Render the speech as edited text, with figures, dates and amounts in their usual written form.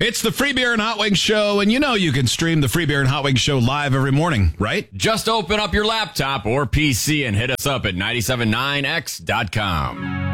It's the Free Beer and Hot Wings Show, and you know you can stream the Free Beer and Hot Wings Show live every morning, right? Just open up your laptop or PC and hit us up at 979x.com.